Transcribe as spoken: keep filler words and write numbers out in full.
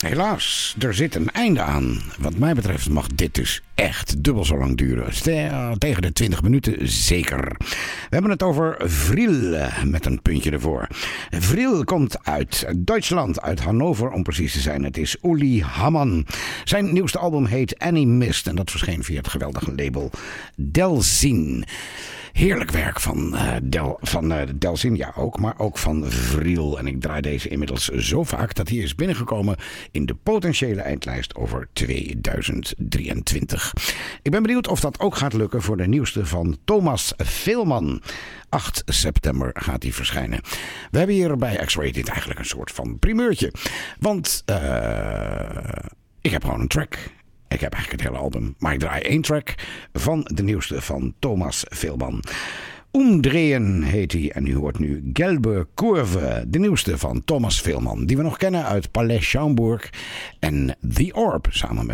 Helaas, er zit een einde aan. Wat mij betreft mag dit dus echt dubbel zo lang duren. Tegen de twintig minuten zeker. We hebben het over Vril met een puntje ervoor. Vril komt uit Duitsland, uit Hannover om precies te zijn. Het is Uli Hamann. Zijn nieuwste album heet Annie Mist en dat verscheen via het geweldige label Delzin. Heerlijk werk van, uh, Del, van uh, Delzin, ja ook, maar ook van Vril. En ik draai deze inmiddels zo vaak dat hij is binnengekomen in de potentiële eindlijst over tweeduizend drieëntwintig. Ik ben benieuwd of dat ook gaat lukken voor de nieuwste van Thomas Veelman. acht september gaat hij verschijnen. We hebben hier bij X-Rated eigenlijk een soort van primeurtje. Want uh, ik heb gewoon een track. Ik heb eigenlijk het hele album, maar ik draai één track van de nieuwste van Thomas Veelman. Umdrehen heet hij en u hoort nu Gelbe Kurve, de nieuwste van Thomas Veelman, die we nog kennen uit Palais Schaumburg en The Orb samen met